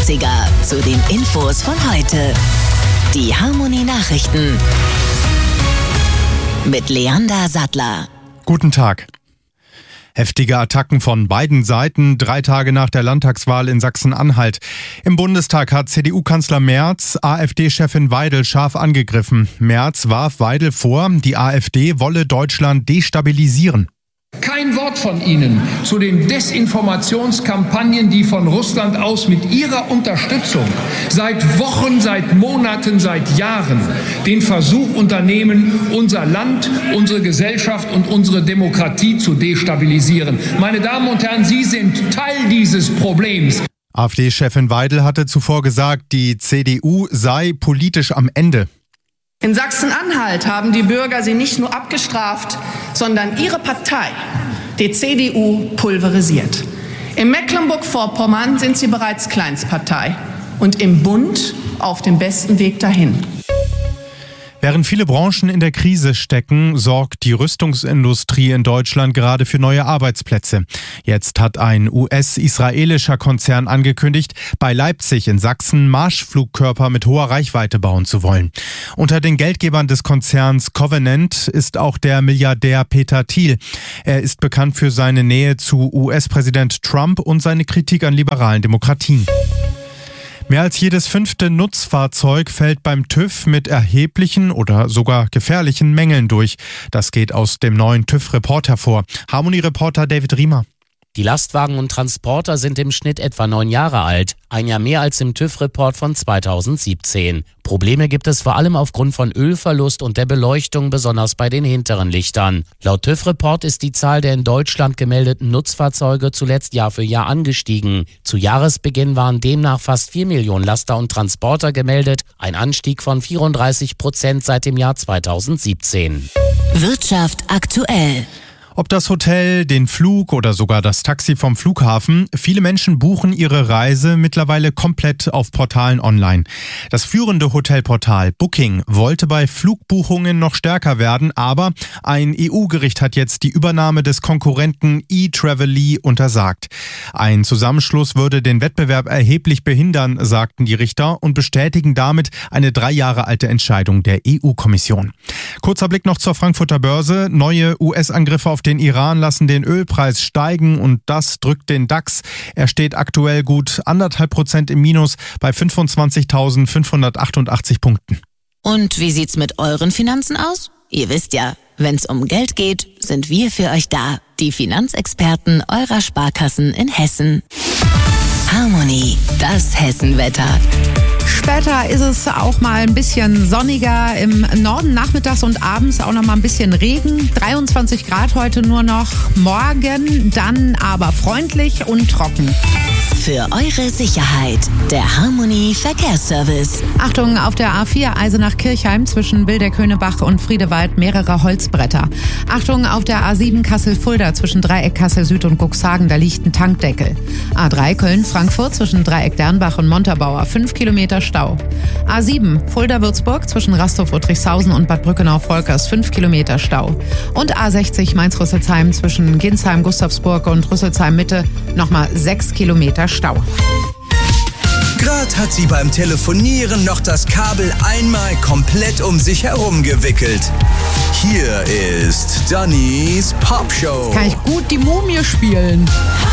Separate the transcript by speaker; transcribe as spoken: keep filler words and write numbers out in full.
Speaker 1: neunziger zu den Infos von heute. Die Harmonie Nachrichten mit Leander Sattler.
Speaker 2: Guten Tag. Heftige Attacken von beiden Seiten, drei Tage nach der Landtagswahl in Sachsen-Anhalt. Im Bundestag hat C D U-Kanzler Merz AfD-Chefin Weidel scharf angegriffen. Merz warf Weidel vor, die AfD wolle Deutschland destabilisieren.
Speaker 3: Kein Wort von Ihnen zu den Desinformationskampagnen, die von Russland aus mit Ihrer Unterstützung seit Wochen, seit Monaten, seit Jahren den Versuch unternehmen, unser Land, unsere Gesellschaft und unsere Demokratie zu destabilisieren. Meine Damen und Herren, Sie sind Teil dieses Problems.
Speaker 2: AfD-Chefin Weidel hatte zuvor gesagt, die C D U sei politisch am Ende.
Speaker 4: In Sachsen-Anhalt haben die Bürger sie nicht nur abgestraft, sondern ihre Partei, die C D U, pulverisiert. In Mecklenburg-Vorpommern sind sie bereits Kleinstpartei und im Bund auf dem besten Weg dahin.
Speaker 2: Während viele Branchen in der Krise stecken, sorgt die Rüstungsindustrie in Deutschland gerade für neue Arbeitsplätze. Jetzt hat ein U S-israelischer Konzern angekündigt, bei Leipzig in Sachsen Marschflugkörper mit hoher Reichweite bauen zu wollen. Unter den Geldgebern des Konzerns Covenant ist auch der Milliardär Peter Thiel. Er ist bekannt für seine Nähe zu U S-Präsident Trump und seine Kritik an liberalen Demokratien. Mehr als jedes fünfte Nutzfahrzeug fällt beim TÜV mit erheblichen oder sogar gefährlichen Mängeln durch. Das geht aus dem neuen TÜV-Report hervor. Harmonie-Reporter David Riemer.
Speaker 5: Die Lastwagen und Transporter sind im Schnitt etwa neun Jahre alt, ein Jahr mehr als im TÜV-Report von zweitausendsiebzehn. Probleme gibt es vor allem aufgrund von Ölverlust und der Beleuchtung, besonders bei den hinteren Lichtern. Laut TÜV-Report ist die Zahl der in Deutschland gemeldeten Nutzfahrzeuge zuletzt Jahr für Jahr angestiegen. Zu Jahresbeginn waren demnach fast vier Millionen Laster und Transporter gemeldet, ein Anstieg von vierunddreißig Prozent seit dem Jahr zweitausendsiebzehn.
Speaker 1: Wirtschaft aktuell.
Speaker 2: Ob das Hotel, den Flug oder sogar das Taxi vom Flughafen, viele Menschen buchen ihre Reise mittlerweile komplett auf Portalen online. Das führende Hotelportal Booking wollte bei Flugbuchungen noch stärker werden, aber ein E U-Gericht hat jetzt die Übernahme des Konkurrenten eTraveli untersagt. Ein Zusammenschluss würde den Wettbewerb erheblich behindern, sagten die Richter und bestätigen damit eine drei Jahre alte Entscheidung der E U-Kommission. Kurzer Blick noch zur Frankfurter Börse. Neue U S-Angriffe auf den Iran lassen den Ölpreis steigen und das drückt den DAX. Er steht aktuell gut anderthalb Prozent im Minus bei fünfundzwanzigtausendfünfhundertachtundachtzig Punkten.
Speaker 1: Und wie sieht's mit euren Finanzen aus? Ihr wisst ja, wenn's um Geld geht, sind wir für euch da. Die Finanzexperten eurer Sparkassen in Hessen. Harmonie, das Hessenwetter.
Speaker 6: Später ist es auch mal ein bisschen sonniger. Im Norden nachmittags und abends auch noch mal ein bisschen Regen. dreiundzwanzig Grad heute nur noch. Morgen dann aber freundlich und trocken.
Speaker 1: Für eure Sicherheit, der Harmonie Verkehrsservice.
Speaker 6: Achtung, auf der A vier Eisenach-Kirchheim zwischen Bilderköhnebach und Friedewald mehrere Holzbretter. Achtung, auf der A sieben Kassel-Fulda zwischen Dreieck Kassel-Süd und Cuxhagen, da liegt ein Tankdeckel. A drei Köln-Frankfurt zwischen Dreieck Dernbach und Montabaur, fünf Kilometer Stau. A sieben Fulda-Würzburg zwischen Rastorf-Uttrichshausen und Bad Brückenau-Volkers, fünf Kilometer Stau. Und A sechzig Mainz-Rüsselsheim zwischen Ginsheim-Gustavsburg und Rüsselsheim-Mitte nochmal sechs Kilometer Stau.
Speaker 7: Gerade hat sie beim Telefonieren noch das Kabel einmal komplett um sich herum gewickelt. Hier ist Dannys Popshow.
Speaker 6: Kann ich gut die Mumie spielen.